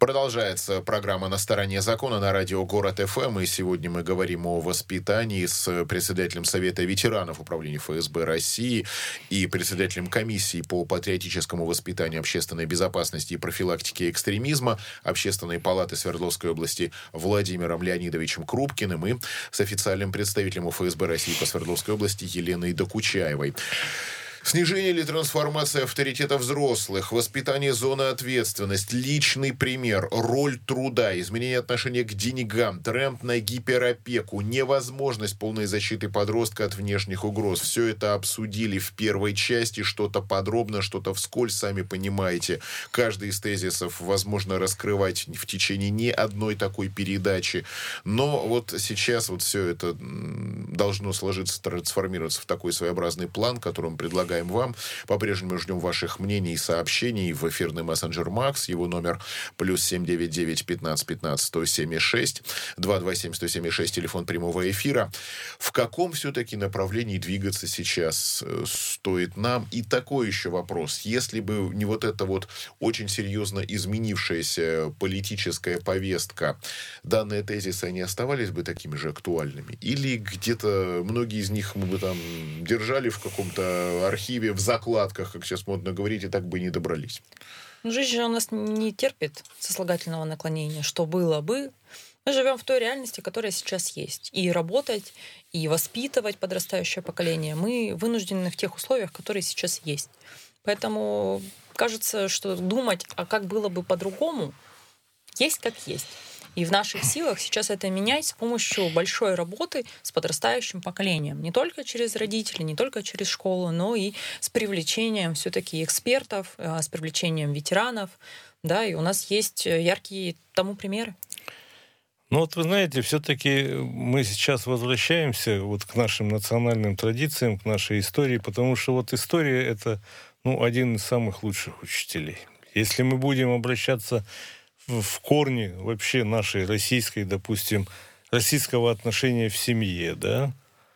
Продолжается программа «На стороне закона» на радио «Город ФМ». И сегодня мы говорим о воспитании с председателем Совета ветеранов Управления ФСБ России и председателем комиссии по патриотическому воспитанию, общественной безопасности и профилактике экстремизма Общественной палаты Свердловской области Владимиром Леонидовичем Крупкиным и с официальным представителем УФСБ России по Свердловской области Еленой Докучаевой. Снижение или трансформация авторитета взрослых, воспитание зоны ответственности, личный пример, роль труда, изменение отношения к деньгам, тренд на гиперопеку, невозможность полной защиты подростка от внешних угроз. Все это обсудили в первой части, что-то подробно, что-то вскользь, сами понимаете. Каждый из тезисов возможно раскрывать в течение не одной такой передачи. Но вот сейчас вот все это должно сложиться, трансформироваться в такой своеобразный план, который мы предлагаем вам. По-прежнему ждем ваших мнений и сообщений в эфирный мессенджер Макс. Его номер +7 99 15 15 176 227 176, телефон прямого эфира. В каком все-таки направлении двигаться сейчас стоит нам? И такой еще вопрос. Если бы не вот эта вот очень серьезно изменившаяся политическая повестка, данные тезисы, они оставались бы такими же актуальными? Или где-то многие из них мы бы там держали в каком-то архиве, в закладках, как сейчас модно говорить, и так бы и не добрались? Жизнь же у нас не терпит сослагательного наклонения. Что было бы? Мы живем в той реальности, которая сейчас есть. И работать, и воспитывать подрастающее поколение мы вынуждены в тех условиях, которые сейчас есть. Поэтому кажется, что думать, а как было бы по-другому, есть как есть. И в наших силах сейчас это менять с помощью большой работы с подрастающим поколением. Не только через родителей, не только через школу, но и с привлечением все-таки экспертов, с привлечением ветеранов. Да, и у нас есть яркие тому примеры. Ну вот вы знаете, все-таки мы сейчас возвращаемся вот к нашим национальным традициям, к нашей истории, потому что вот история — это один из самых лучших учителей. Если мы будем обращаться в корни вообще нашей российской, допустим, российского отношения в семье, да,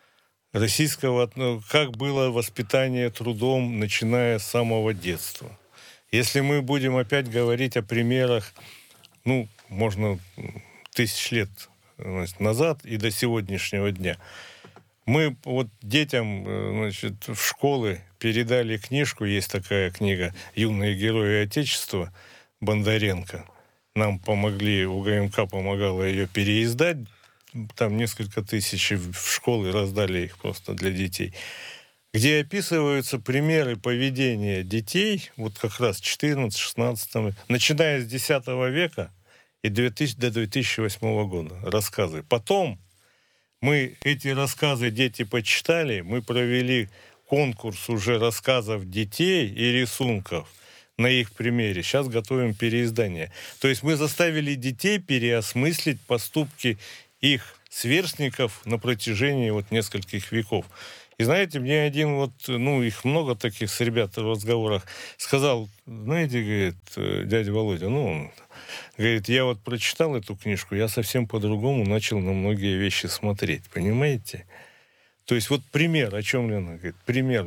как было воспитание трудом, начиная с самого детства. Если мы будем опять говорить о примерах, можно 1000 лет назад и до сегодняшнего дня, мы вот детям, в школы передали книжку, есть такая книга «Юные герои Отечества» Бондаренко. Нам помогли, УГМК помогала ее переиздать. Там несколько тысяч в школы раздали их просто для детей. Где описываются примеры поведения детей, вот как раз 14-16, начиная с X века и до 2008 года. Рассказы. Потом мы эти рассказы дети почитали, мы провели конкурс уже рассказов детей и рисунков на их примере. Сейчас готовим переиздание. То есть мы заставили детей переосмыслить поступки их сверстников на протяжении нескольких веков. И знаете, мне один их много таких с ребят в разговорах, сказал, знаете, говорит, дядя Володя, говорит, я прочитал эту книжку, я совсем по-другому начал на многие вещи смотреть, понимаете? То есть пример, о чем Лена говорит,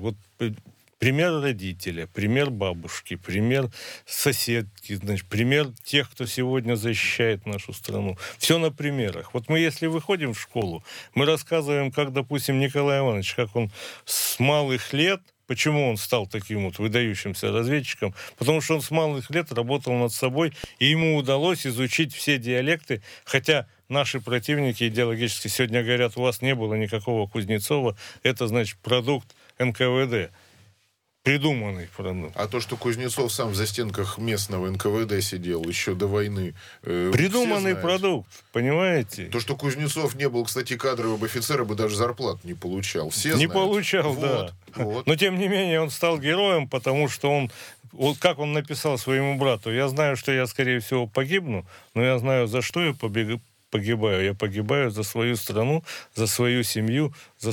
пример родителя, пример бабушки, пример соседки, пример тех, кто сегодня защищает нашу страну. Все на примерах. Мы, если выходим в школу, мы рассказываем, как, допустим, Николай Иванович, как он с малых лет, почему он стал таким выдающимся разведчиком, потому что он с малых лет работал над собой, и ему удалось изучить все диалекты, хотя наши противники идеологически сегодня говорят, у вас не было никакого Кузнецова, это, значит, продукт НКВД. Придуманный продукт. А то, что Кузнецов сам в застенках местного НКВД сидел еще до войны. Придуманный продукт, понимаете? То, что Кузнецов не был, кстати, кадровым офицером и даже зарплату не получал. Все знают. Не получал, да. Но, тем не менее, он стал героем, потому что как он написал своему брату, я знаю, что я, скорее всего, погибну, но я знаю, за что я погибаю. Я погибаю за свою страну, за свою семью, за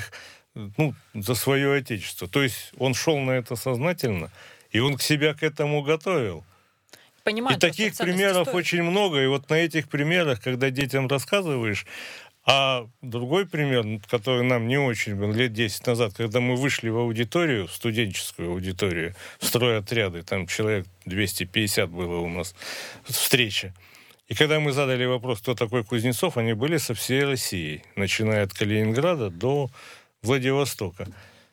свое отечество. То есть он шел на это сознательно, и он себя к этому готовил. Понимаю, и таких примеров очень много. И на этих примерах, когда детям рассказываешь, А другой пример, который нам не очень был, лет 10 назад, когда мы вышли в аудиторию, в студенческую аудиторию, в стройотряды, там человек 250 было у нас встреча. И когда мы задали вопрос, кто такой Кузнецов, они были со всей России, начиная от Калининграда до Владивостока.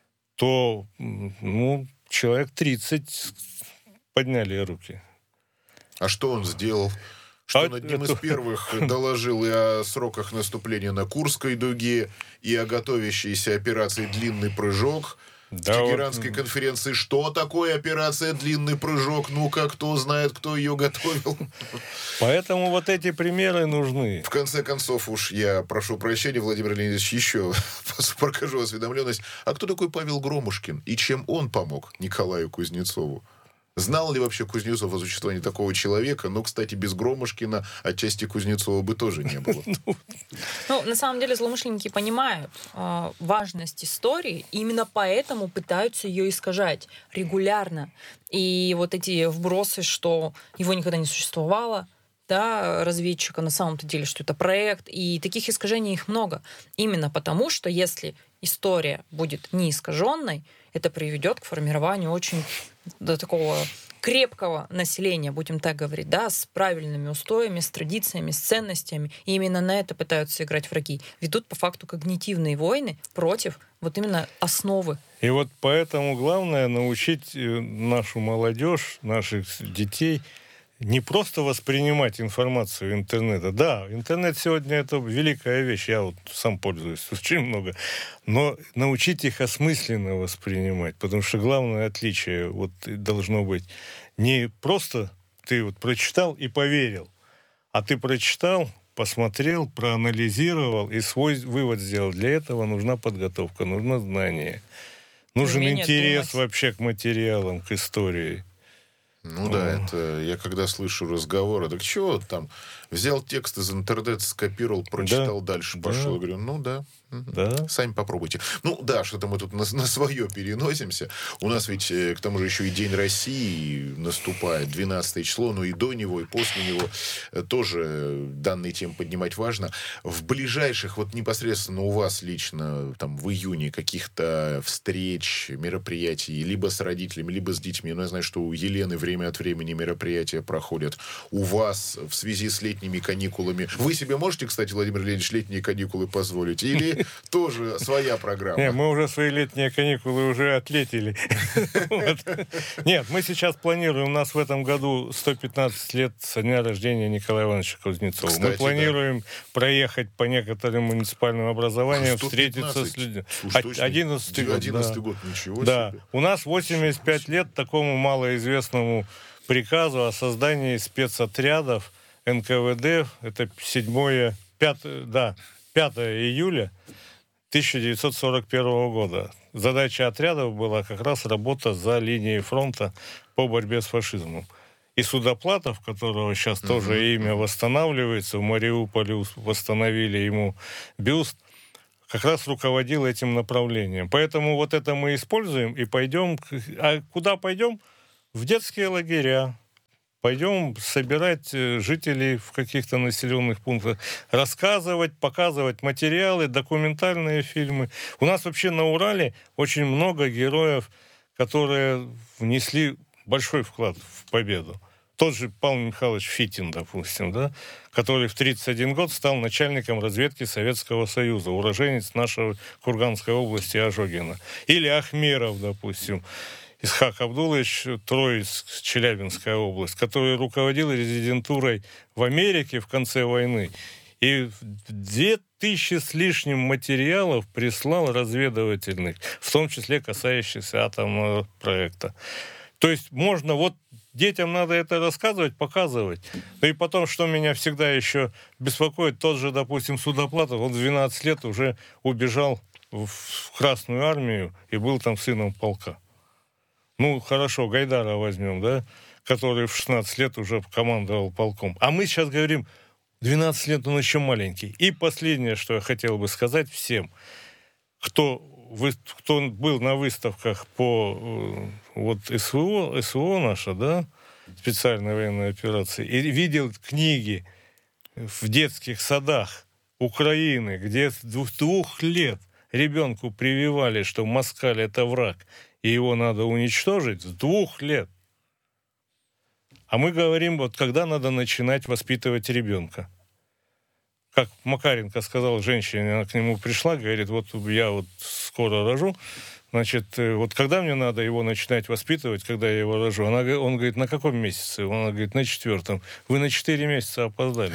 То, человек 30 подняли руки. А что он сделал? Что он одним из первых доложил и о сроках наступления на Курской дуге, и о готовящейся операции «Длинный прыжок». Да, в Тегеранской конференции. Что такое операция «Длинный прыжок»? Ну-ка, кто знает, кто ее готовил? Поэтому вот эти примеры нужны. В конце концов, уж я прошу прощения, Владимир Леонидович, еще прокажу осведомленность. А кто такой Павел Громушкин? И чем он помог Николаю Кузнецову? Знал ли вообще Кузнецов о существовании такого человека? Но, кстати, без Громушкина отчасти Кузнецова бы тоже не было. На самом деле злоумышленники понимают важность истории, и именно поэтому пытаются ее искажать регулярно. И вот эти вбросы, что его никогда не существовало, да, разведчика, на самом-то деле, что это проект, и таких искажений их много. Именно потому, что если история будет не искаженной, это приведет к формированию очень до такого крепкого населения, будем так говорить, да, с правильными устоями, с традициями, с ценностями. И именно на это пытаются играть враги. Ведут по факту когнитивные войны против вот именно основы. И вот поэтому главное научить нашу молодежь, наших детей не просто воспринимать информацию интернета. Да, интернет сегодня это великая вещь, я вот сам пользуюсь очень много, но научить их осмысленно воспринимать, потому что главное отличие вот должно быть не просто ты вот прочитал и поверил, а ты прочитал, посмотрел, проанализировал и свой вывод сделал. Для этого нужна подготовка, нужно знание, нужен интерес вообще к материалам, к истории. Ну да, это я когда слышу разговоры, так чего там, взял текст из интернета, скопировал, прочитал, дальше пошел. Я говорю, ну да. Сами попробуйте. Ну да, что-то мы тут на свое переносимся. У нас ведь, к тому же, еще и День России наступает, 12 число, но и до него, и после него тоже данные темы поднимать важно. В ближайших, вот непосредственно у вас лично, там, в июне каких-то встреч, мероприятий, либо с родителями, либо с детьми. Ну, я знаю, что у Елены время от времени мероприятия проходят. У вас в связи с летними каникулами. Вы себе можете, кстати, Владимир Леонидович, летние каникулы позволить? Или тоже своя программа? Нет, мы уже свои летние каникулы уже отлетели. Нет, мы сейчас планируем, у нас в этом году 115 лет со дня рождения Николая Ивановича Кузнецова. Мы планируем проехать по некоторым муниципальным образованиям, встретиться с людьми. 11 год, ничего себе. Да, у нас 85 лет такому малоизвестному приказу о создании спецотрядов НКВД. Это 5 июля 1941 года. Задача отрядов была как раз работа за линией фронта по борьбе с фашизмом. И Судоплатов, которого сейчас тоже имя восстанавливается, в Мариуполе восстановили ему бюст, как раз руководил этим направлением. Поэтому вот это мы используем и пойдем. А куда пойдем? В детские лагеря. Пойдем собирать жителей в каких-то населенных пунктах, рассказывать, показывать материалы, документальные фильмы. У нас вообще на Урале очень много героев, которые внесли большой вклад в победу. Тот же Павел Михайлович Фитин, допустим, да, который в 1931 год стал начальником разведки Советского Союза, уроженец нашей Курганской области Ожогина. Или Ахмеров, допустим, Исхак Абдулович Троицк, Челябинская область, который руководил резидентурой в Америке в конце войны. И 2000 с лишним материалов прислал разведывательных, в том числе касающихся атомного проекта. То есть можно, вот детям надо это рассказывать, показывать. Ну и потом, что меня всегда еще беспокоит, тот же, допустим, Судоплатов, он в 12 лет уже убежал в Красную армию и был там сыном полка. Ну, хорошо, Гайдара возьмем, да, который в 16 лет уже командовал полком. А мы сейчас говорим, 12 лет он еще маленький. И последнее, что я хотел бы сказать всем, кто был на выставках по вот СВО наша, да, специальной военной операции, и видел книги в детских садах Украины, где с 2 лет ребенку прививали, что москаль — это враг, и его надо уничтожить, с 2 лет. А мы говорим, вот когда надо начинать воспитывать ребенка. Как Макаренко сказал женщине, она к нему пришла, говорит, вот я вот скоро рожу, значит, вот когда мне надо его начинать воспитывать, когда я его рожу? Он говорит, на каком месяце? Она говорит, на 4. Вы на 4 месяца опоздали.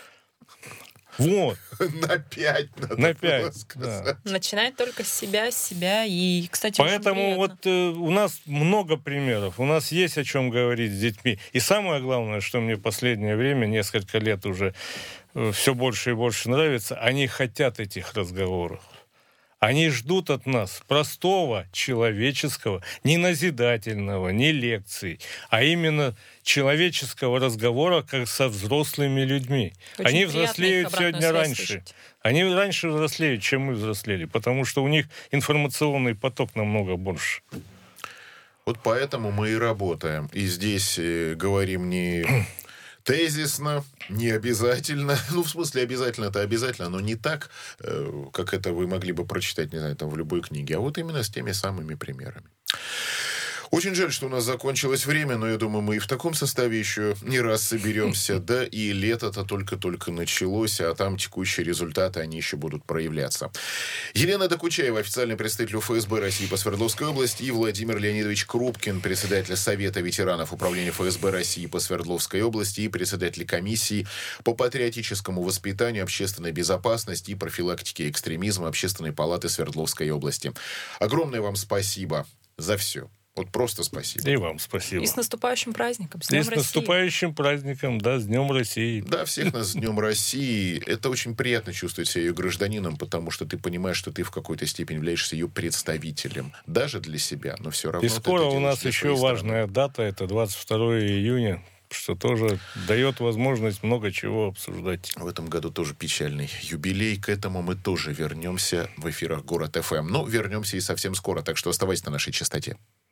Вот. На 5 надо На 5, было сказать. да. Начинать только с себя и, кстати, Поэтому очень приятно. вот у нас много примеров, у нас есть о чем говорить с детьми. И самое главное, что мне в последнее время, несколько лет уже все больше и больше нравится, они хотят этих разговоров. Они ждут от нас простого, человеческого, не назидательного, не лекций, а именно человеческого разговора, как со взрослыми людьми. Очень Они приятно их взрослеют обратную сегодня связь раньше. слышать. Они раньше взрослеют, чем мы взрослели, потому что у них информационный поток намного больше. Вот поэтому мы и работаем. И здесь говорим не тезисно, не обязательно. Ну, в смысле, обязательно это обязательно, но не так, как это вы могли бы прочитать, не знаю, там в любой книге, а вот именно с теми самыми примерами. Очень жаль, что у нас закончилось время, но я думаю, мы и в таком составе еще не раз соберемся. Да, и лето-то только-только началось, а там текущие результаты, они еще будут проявляться. Елена Докучаева, официальный представитель ФСБ России по Свердловской области, и Владимир Леонидович Крупкин, председатель Совета ветеранов Управления ФСБ России по Свердловской области и председатель комиссии по патриотическому воспитанию, общественной безопасности и профилактике экстремизма Общественной палаты Свердловской области. Огромное вам спасибо за все. Вот просто спасибо. И вам спасибо. И с наступающим праздником, с И Днем с России. наступающим праздником, да, с Днем России. Да, всех нас с Днем России. Это очень приятно чувствовать себя ее гражданином, потому что ты понимаешь, что ты в какой-то степени являешься ее представителем. Даже для себя, но все равно. И скоро у нас для еще своей важная дата, это 22 июня, что тоже дает возможность много чего обсуждать. В этом году тоже печальный юбилей. К этому мы тоже вернемся в эфирах Город ФМ. Ну, вернемся и совсем скоро, так что оставайтесь на нашей частоте.